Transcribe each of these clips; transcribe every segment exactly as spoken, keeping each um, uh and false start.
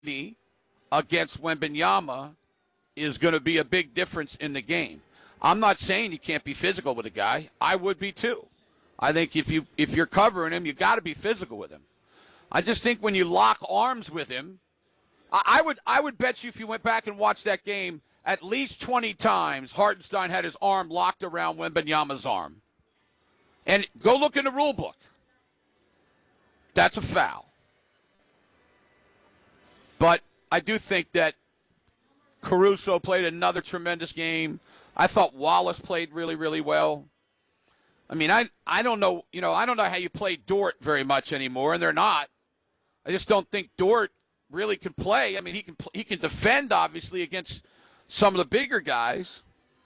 against Wembanyama is going to be a big difference in the game. I'm not saying you can't be physical with a guy. I would be too. I think if you if you're covering him, you got to be physical with him. I just think when you lock arms with him, I, I would I would bet you if you went back and watched that game at least twenty times, Hartenstein had his arm locked around Wembanyama's arm. And go look in the rule book. That's a foul. But I do think that Caruso played another tremendous game. I thought Wallace played really, really well. I mean, I I don't know, you know, I don't know how you play Dort very much anymore, and they're not. I just don't think Dort really can play. I mean, he can he can defend obviously against some of the bigger guys,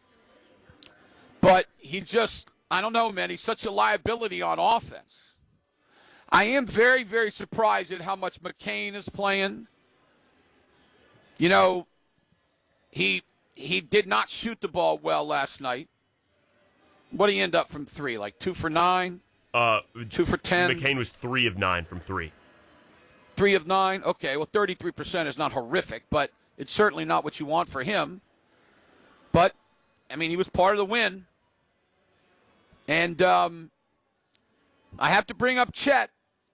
but he just I don't know, man. He's such a liability on offense. I am very, very surprised at how much McCain is playing. You know, he he did not shoot the ball well last night. What did he end up from three? Like two for nine? Uh, two for ten? McCain was three of nine from three. Three of nine? Okay, well, thirty-three percent is not horrific, but it's certainly not what you want for him. But, I mean, he was part of the win. And um, I have to bring up Chet.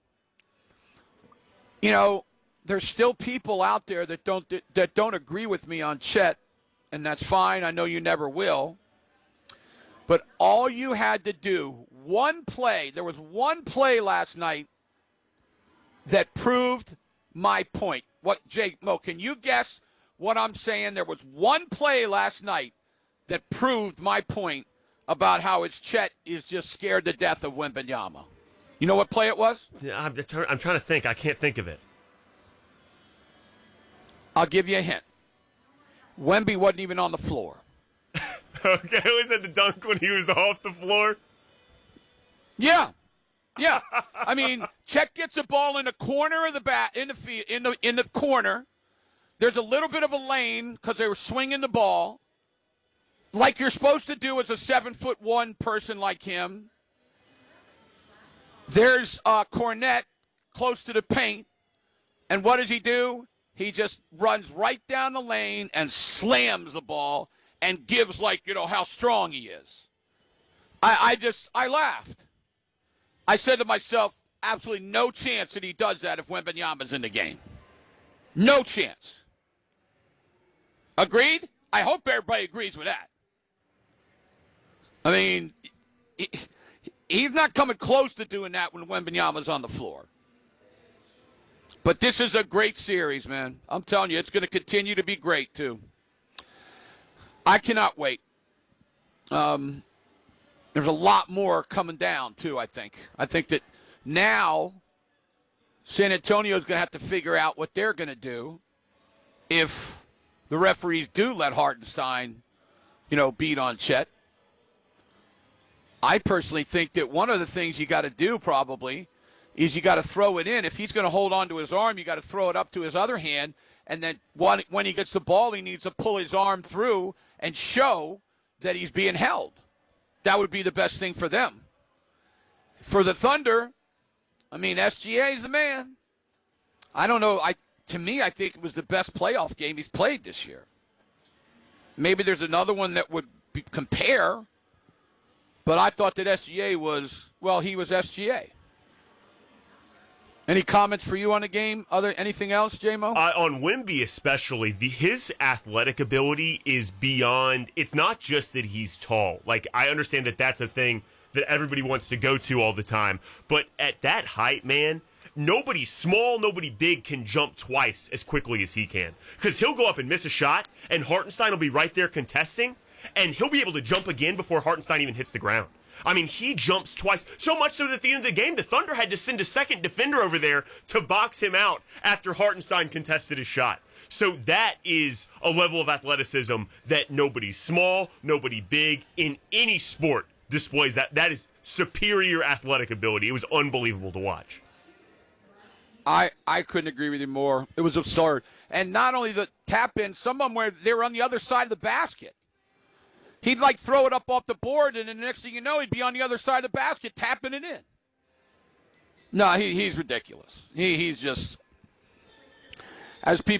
You know, there's still people out there that don't that don't agree with me on Chet, and that's fine. I know you never will. But all you had to do, one play, there was one play last night that proved my point. What, Jake Mo, can you guess what I'm saying? There was one play last night that proved my point about how his Chet is just scared to death of Wembanyama. You know what play it was? Yeah, I'm, I'm trying to think. I can't think of it. I'll give you a hint. Wemby wasn't even on the floor. Okay, was that the dunk when he was off the floor? Yeah, yeah. I mean, Chet gets a ball in the corner of the bat, in the field, in the in the corner. There's a little bit of a lane because they were swinging the ball, like you're supposed to do as a seven foot one person like him. There's uh, Cornette close to the paint, and what does he do? He just runs right down the lane and slams the ball. And gives, like, you know, how strong he is. I, I just, I laughed. I said to myself, absolutely no chance that he does that if Wembanyama's in the game. No chance. Agreed? I hope everybody agrees with that. I mean, he, he's not coming close to doing that when Wembanyama's on the floor. But this is a great series, man. I'm telling you, it's going to continue to be great, too. I cannot wait. Um, there's a lot more coming down, too, I think. I think that now San Antonio's going to have to figure out what they're going to do if the referees do let Hartenstein, you know, beat on Chet. I personally think that one of the things you got to do probably is you got to throw it in. If he's going to hold on to his arm, you got to throw it up to his other hand. And then when he gets the ball, he needs to pull his arm through and show that he's being held. That would be the best thing for them. For the Thunder, I mean, S G A is the man. I don't know. I To me, I think it was the best playoff game he's played this year. Maybe there's another one that would be, compare, but I thought that S G A was, well, he was S G A. Any comments for you on the game? Other anything else, J-Mo? Uh, on Wemby especially, the, his athletic ability is beyond. It's not just that he's tall. Like, I understand that that's a thing that everybody wants to go to all the time. But at that height, man, nobody small, nobody big can jump twice as quickly as he can. Because he'll go up and miss a shot, and Hartenstein will be right there contesting, and he'll be able to jump again before Hartenstein even hits the ground. I mean, he jumps twice, so much so that at the end of the game, the Thunder had to send a second defender over there to box him out after Hartenstein contested his shot. So that is a level of athleticism that nobody small, nobody big in any sport displays. That That is superior athletic ability. It was unbelievable to watch. I, I couldn't agree with you more. It was absurd. And not only the tap-in, some of them were, they were on the other side of the basket. He'd, like, throw it up off the board, and then the next thing you know, he'd be on the other side of the basket tapping it in. No, he, he's ridiculous. He, he's just as people